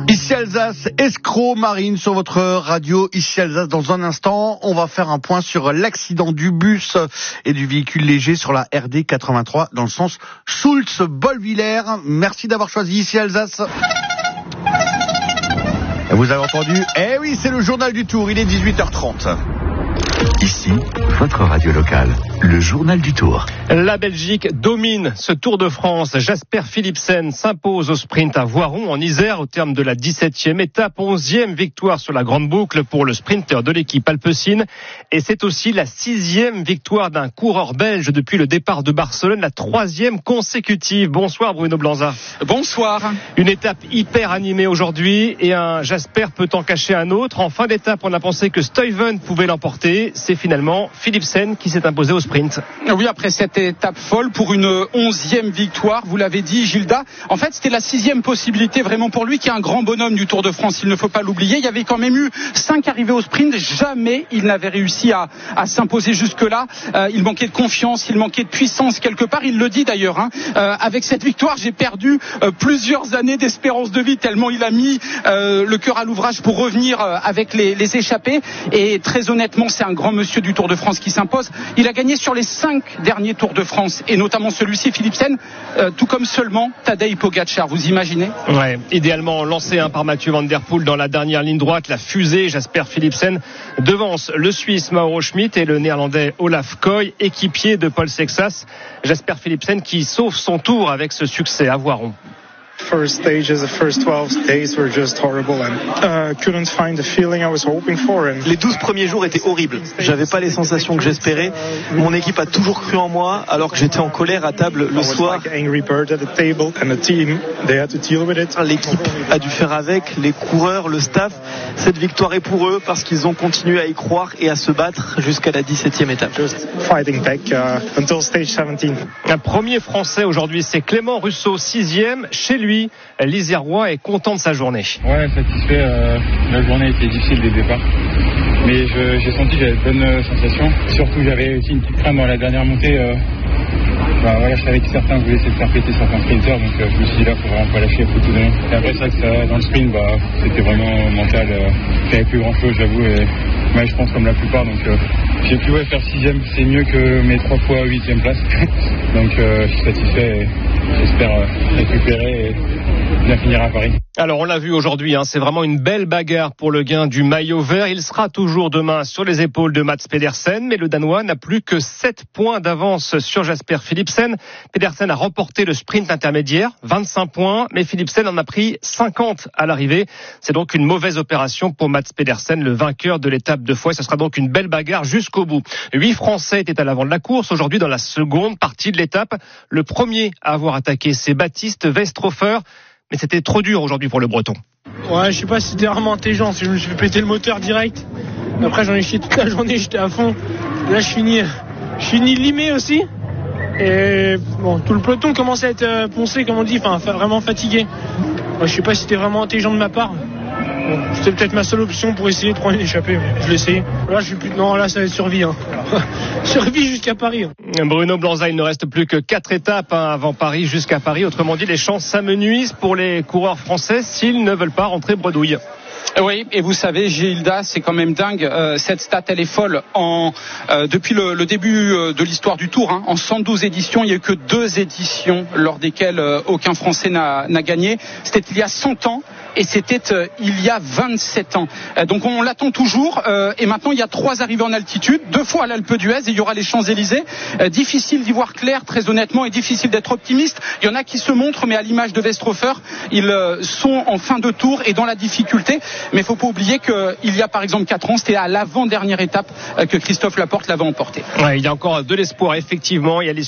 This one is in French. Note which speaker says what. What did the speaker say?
Speaker 1: Ici Alsace, escroc Marine sur votre radio. Ici Alsace, dans un instant, on va faire un point sur l'accident du bus et du véhicule léger sur la RD 83 dans le sens Soultz-Bolvillers. Merci d'avoir choisi Ici Alsace. Vous avez entendu? Eh oui, c'est le journal du Tour, il est 18h30.
Speaker 2: Ici, votre radio locale, le journal du Tour.
Speaker 3: La Belgique domine ce Tour de France. Jasper Philipsen s'impose au sprint à Voiron en Isère au terme de la 17e étape, 11e victoire sur la grande boucle pour le sprinter de l'équipe Alpecin. Et c'est aussi la 6e victoire d'un coureur belge depuis le départ de Barcelone, la 3e consécutive. Bonsoir Bruno Blanza.
Speaker 4: Bonsoir.
Speaker 3: Une étape hyper animée aujourd'hui et un Jasper peut en cacher un autre. En fin d'étape, on a pensé que Stuyven pouvait l'emporter. C'est finalement Philipsen qui s'est imposé au sprint.
Speaker 4: Oui, après cette étape folle pour une 11e victoire, vous l'avez dit Gilda. En fait, c'était la 6e possibilité vraiment pour lui, qui est un grand bonhomme du Tour de France, il ne faut pas l'oublier. Il y avait quand même eu 5 arrivées au sprint, jamais il n'avait réussi à s'imposer jusque-là. Il manquait de confiance, il manquait de puissance quelque part, il le dit d'ailleurs. Avec cette victoire, j'ai perdu plusieurs années d'espérance de vie, tellement il a mis le cœur à l'ouvrage pour revenir avec les échappés. Et très honnêtement, c'est un grand monsieur du Tour de France qui s'impose. Il a gagné sur les 5 derniers Tours de France et notamment celui-ci, Philipsen, tout comme seulement Tadej Pogačar, vous imaginez?
Speaker 3: Ouais, idéalement lancé par Mathieu Van Der Poel dans la dernière ligne droite, la fusée Jasper Philipsen devance le Suisse Mauro Schmid et le Néerlandais Olaf Koy, équipier de Paul Sexas. Jasper Philipsen qui sauve son tour avec ce succès à Voiron.
Speaker 5: First stages, the first 12 days were just horrible and couldn't find the feeling I was hoping for.
Speaker 6: Les 12 premiers jours étaient horribles. J'avais pas les sensations que j'espérais. Mon équipe a toujours cru en moi alors que j'étais en colère à table le soir. L'équipe a dû faire avec, les coureurs, le staff. Cette victoire est pour eux parce qu'ils ont continué à y croire et à se battre jusqu'à la 17e étape.
Speaker 5: Just fighting back until stage 17.
Speaker 3: Un premier Français aujourd'hui, c'est Clément Russo, 6e chez lui. L'Isérois est content de sa journée.
Speaker 7: Ouais, satisfait. La journée était difficile dès le départ. Mais j'ai senti que j'avais de bonnes sensations. Surtout, j'avais aussi une petite crainte dans la dernière montée. Je savais que certains voulaient essayer de faire péter certains sprinters. Donc, je me suis dit là, faut vraiment pas lâcher, faut tout donner. Et après, c'est vrai que dans le sprint, c'était vraiment mental. J'avais plus grand chose, j'avoue. Et je pense comme la plupart. Donc, j'ai pu faire 6e, c'est mieux que mes 3 fois 8e place. Donc, je suis satisfait et j'espère récupérer et bien finir à Paris.
Speaker 3: Alors on l'a vu aujourd'hui, c'est vraiment une belle bagarre pour le gain du maillot vert. Il sera toujours demain sur les épaules de Mats Pedersen, mais le Danois n'a plus que 7 points d'avance sur Jasper Philipsen. Pedersen a remporté le sprint intermédiaire, 25 points, mais Philipsen en a pris 50 à l'arrivée. C'est donc une mauvaise opération pour Mats Pedersen, le vainqueur de l'étape de Foix. Ce sera donc une belle bagarre jusqu'au bout. 8 Français étaient à l'avant de la course aujourd'hui dans la seconde partie de l'étape. Le premier à avoir attaqué, c'est Baptiste Weistrofer. Mais c'était trop dur aujourd'hui pour le Breton.
Speaker 8: Ouais, je sais pas si c'était vraiment intelligent. Si je me suis fait péter le moteur direct. Après, j'en ai chié toute la journée, j'étais à fond. Là, je finis limé aussi. Et bon, tout le peloton commence à être poncé, comme on dit, vraiment fatigué. Ouais, je sais pas si c'était vraiment intelligent de ma part. Bon, c'était peut-être ma seule option pour essayer de prendre une échappée. Je l'ai essayé. Là, là, ça va être survie. Survie jusqu'à Paris.
Speaker 3: Bruno Blanza, il ne reste plus que 4 étapes avant Paris, jusqu'à Paris. Autrement dit, les chances s'amenuisent pour les coureurs français s'ils ne veulent pas rentrer bredouille.
Speaker 4: Oui, et vous savez, Gilda, c'est quand même dingue. Cette stat, elle est folle. Depuis le début de l'histoire du Tour, en 112 éditions, il n'y a eu que 2 éditions lors desquelles aucun Français n'a gagné. C'était il y a 100 ans. Et c'était il y a 27 ans. Donc on l'attend toujours. Et maintenant il y a 3 arrivées en altitude, 2 fois à l'Alpe d'Huez et il y aura les Champs-Élysées. Difficile d'y voir clair, très honnêtement, et difficile d'être optimiste. Il y en a qui se montrent, mais à l'image de Weistrofer, ils sont en fin de tour et dans la difficulté. Mais il ne faut pas oublier qu'il y a par exemple 4 ans, c'était à l'avant-dernière étape que Christophe Laporte l'avait emporté.
Speaker 3: Ouais, il y a encore de l'espoir, effectivement. Il y a les